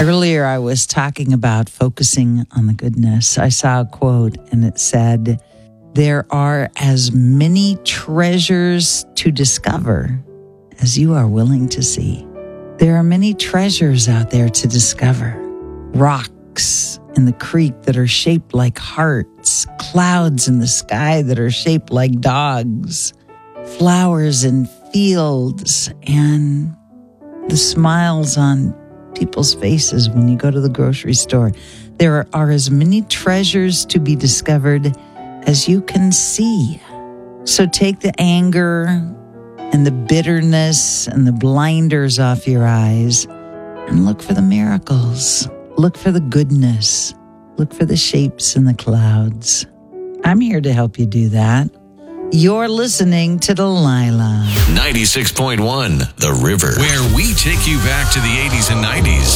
Earlier, I was talking about focusing on the goodness. I saw a quote and it said, "There are as many treasures to discover as you are willing to see." There are many treasures out there to discover. Rocks in the creek that are shaped like hearts, clouds in the sky that are shaped like dogs, flowers in fields, and the smiles on people's faces when you go to the grocery store. There are as many treasures to be discovered as you can see. So take the anger and the bitterness and the blinders off your eyes and look for the miracles. Look for the goodness. Look for the shapes in the clouds. I'm here to help you do that. You're listening to Delilah. 96.1 The River, where we take you back to the 80s and 90s.